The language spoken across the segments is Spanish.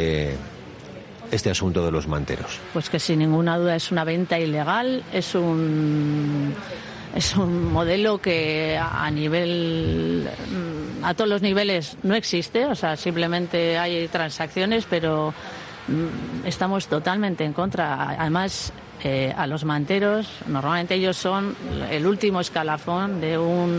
este asunto de los manteros? Pues que sin ninguna duda es una venta ilegal, es un modelo que a todos los niveles no existe, o sea, simplemente hay transacciones, pero estamos totalmente en contra. Además, a los manteros, normalmente ellos son el último escalafón de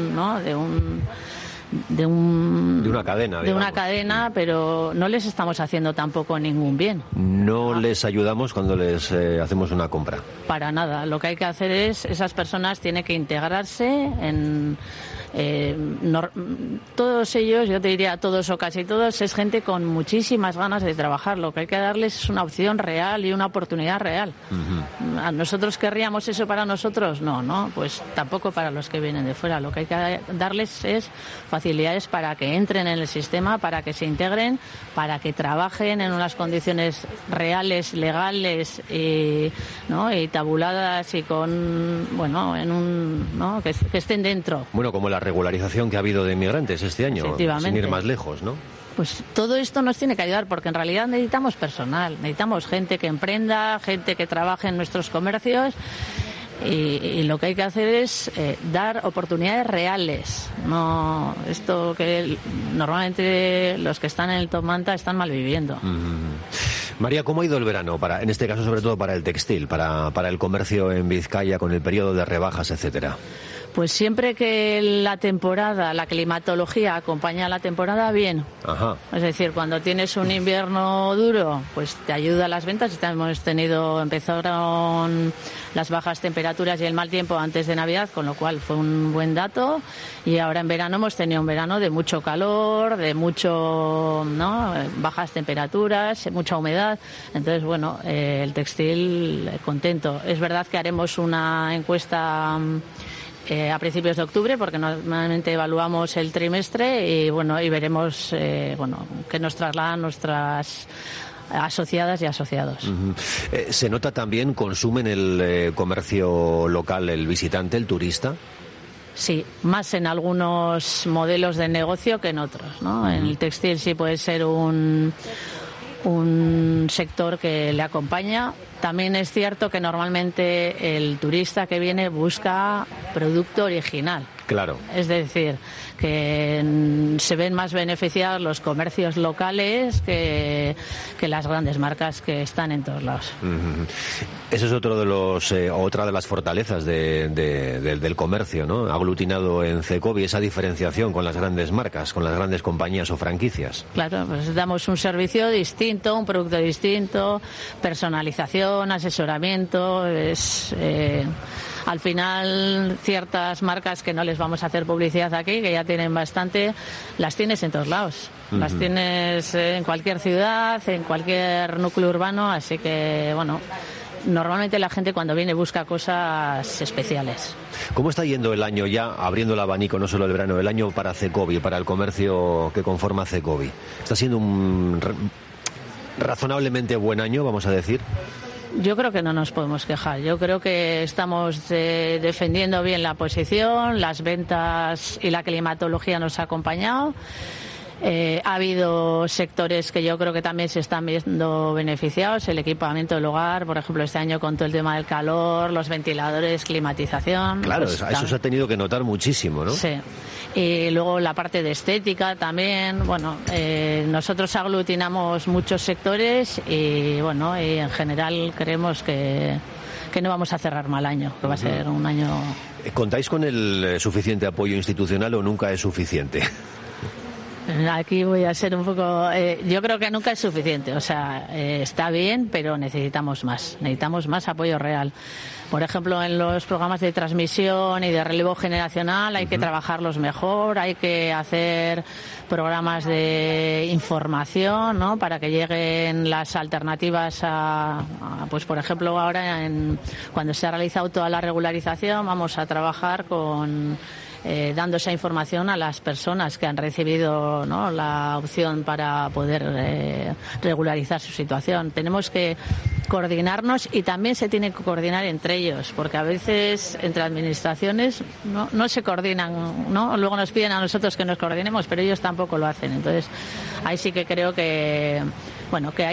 una cadena, pero no les estamos haciendo tampoco ningún bien. No les ayudamos cuando les hacemos una compra. Para nada. Lo que hay que hacer es, esas personas tienen que integrarse en... todos ellos, yo te diría todos o casi todos, es gente con muchísimas ganas de trabajar. Lo que hay que darles es una opción real y una oportunidad real. ¿A nosotros querríamos eso para nosotros? No, pues tampoco para los que vienen de fuera. Lo que hay que darles es facilidades para que entren en el sistema, para que se integren, para que trabajen en unas condiciones reales, legales y tabuladas y con, que estén dentro. Bueno, como la regularización que ha habido de inmigrantes este año, sin ir más lejos, ¿no? Pues todo esto nos tiene que ayudar, porque en realidad necesitamos personal, necesitamos gente que emprenda, gente que trabaje en nuestros comercios, y lo que hay que hacer es dar oportunidades reales, no esto que normalmente los que están en el top manta están mal viviendo. María, ¿cómo ha ido el verano, en este caso sobre todo para el textil, para el comercio en Vizcaya, con el periodo de rebajas, etcétera? Pues siempre que la climatología acompaña a la temporada, bien. Ajá. Es decir, cuando tienes un invierno duro, pues te ayuda a las ventas. Empezaron las bajas temperaturas y el mal tiempo antes de Navidad, con lo cual fue un buen dato. Y ahora en verano hemos tenido un verano de mucho calor, de bajas temperaturas, mucha humedad. Entonces, el textil contento. Es verdad que haremos una encuesta a principios de octubre, porque normalmente evaluamos el trimestre y veremos qué nos trasladan nuestras asociadas y asociados. ¿Se nota también, consumen el comercio local, el visitante, el turista? Sí, más en algunos modelos de negocio que en otros, ¿no? En el textil sí puede ser un sector que le acompaña. También es cierto que normalmente el turista que viene busca producto original. Claro. Es decir, que se ven más beneficiados los comercios locales que las grandes marcas que están en todos lados. Ese es otra de las fortalezas del comercio, ¿no? Aglutinado en Cecovi, esa diferenciación con las grandes marcas, con las grandes compañías o franquicias. Claro, pues damos un servicio distinto, un producto distinto, personalización, asesoramiento. Al final, ciertas marcas que no les vamos a hacer publicidad aquí, que ya tienen bastante, las tienes en todos lados. Las tienes en cualquier ciudad, en cualquier núcleo urbano, así que, normalmente la gente cuando viene busca cosas especiales. ¿Cómo está yendo el año ya, abriendo el abanico, no solo el verano, el año para Cecovi, para el comercio que conforma Cecovi? ¿Está siendo un razonablemente buen año, vamos a decir? Yo creo que no nos podemos quejar. Yo creo que estamos defendiendo bien la posición, las ventas y la climatología nos ha acompañado. Ha habido sectores que yo creo que también se están viendo beneficiados. El equipamiento del hogar, por ejemplo, este año con todo el tema del calor, los ventiladores, climatización. Claro, pues, eso se ha tenido que notar muchísimo, ¿no? Sí. Y luego la parte de estética también. Nosotros aglutinamos muchos sectores y en general creemos que no vamos a cerrar mal año, que va a ser un año... ¿Contáis con el suficiente apoyo institucional o nunca es suficiente? Aquí voy a ser un poco... yo creo que nunca es suficiente. O sea, está bien, pero necesitamos más. Necesitamos más apoyo real. Por ejemplo, en los programas de transmisión y de relevo generacional hay que trabajarlos mejor, hay que hacer programas de información, ¿no? Para que lleguen las alternativas pues por ejemplo, ahora cuando se ha realizado toda la regularización vamos a trabajar con... dando esa información a las personas que han recibido, ¿no?, la opción para poder regularizar su situación. Tenemos que coordinarnos y también se tiene que coordinar entre ellos, porque a veces entre administraciones no se coordinan, ¿no? Luego nos piden a nosotros que nos coordinemos, pero ellos tampoco lo hacen. Entonces, ahí sí que creo que, que